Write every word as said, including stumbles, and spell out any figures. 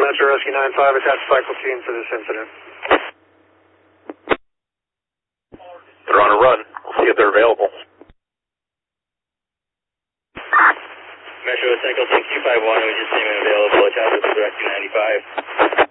Metro Rescue nine five, attach cycle team for this incident. They're on a run. We'll see if they're available. Metro Cycle Team two five one, we just came in available. Attach with Rescue ninety-five.